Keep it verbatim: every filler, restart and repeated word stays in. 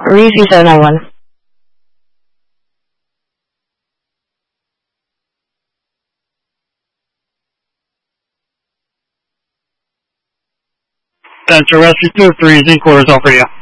Reezy seven nine one. That's a rescue two three, Z quarters all for you.